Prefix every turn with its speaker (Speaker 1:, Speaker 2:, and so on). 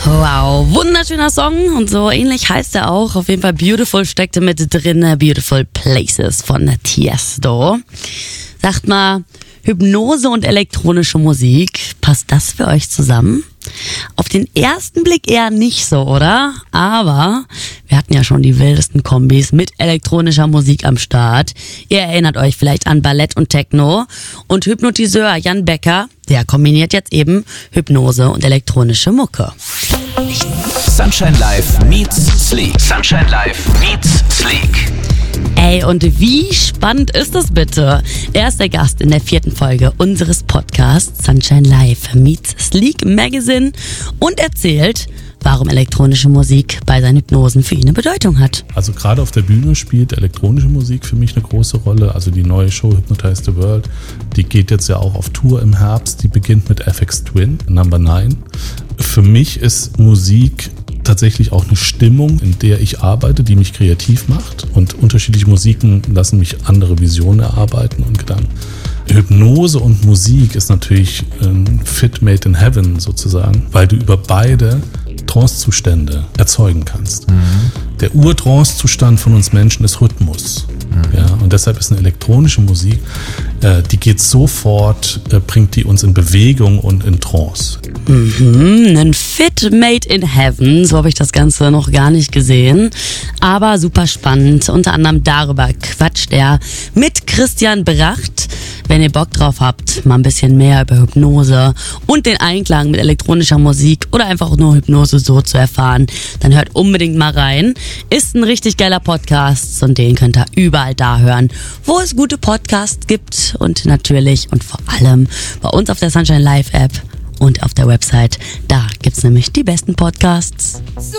Speaker 1: Wow, wunderschöner Song und so ähnlich heißt er auch. Auf jeden Fall Beautiful steckte mit drin, Beautiful Places von Tiesto. Sagt mal, Hypnose und elektronische Musik, passt das für euch zusammen? Auf den ersten Blick eher nicht so, oder? Aber wir hatten ja schon die wildesten Kombis mit elektronischer Musik am Start. Ihr erinnert euch vielleicht an Ballett und Techno. Und Hypnotiseur Jan Becker, der kombiniert jetzt eben Hypnose und elektronische Mucke.
Speaker 2: Sunshine Live meets Sleek. Sunshine Live meets Sleek.
Speaker 1: Ey, und wie spannend ist das bitte? Er ist der Gast in der 4. Folge unseres Podcasts Sunshine Live meets Sleek Magazine und erzählt, warum elektronische Musik bei seinen Hypnosen für ihn eine Bedeutung hat.
Speaker 3: Also gerade auf der Bühne spielt elektronische Musik für mich eine große Rolle. Also die neue Show Hypnotize the World, die geht jetzt ja auch auf Tour im Herbst. Die beginnt mit FX Twin, Number 9. Für mich ist Musik tatsächlich auch eine Stimmung, in der ich arbeite, die mich kreativ macht. Und unterschiedliche Musiken lassen mich andere Visionen erarbeiten und Gedanken. Hypnose und Musik ist natürlich ein Fit made in heaven sozusagen, weil du über beide Trance-Zustände erzeugen kannst. Der Ur-Trance-Zustand von uns Menschen ist Rhythmus. Ja, und deshalb ist eine elektronische Musik, die geht sofort, bringt die uns in Bewegung und in Trance.
Speaker 1: Ein Fit made in heaven, so habe ich das Ganze noch gar nicht gesehen, aber super spannend. Unter anderem darüber quatscht er mit Christian Bracht. Wenn ihr Bock drauf habt, mal ein bisschen mehr über Hypnose und den Einklang mit elektronischer Musik oder einfach nur Hypnose so zu erfahren, dann hört unbedingt mal rein. Ist ein richtig geiler Podcast und den könnt ihr überall da hören, wo es gute Podcasts gibt und natürlich und vor allem bei uns auf der Sunshine Live App und auf der Website. Da gibt's nämlich die besten Podcasts.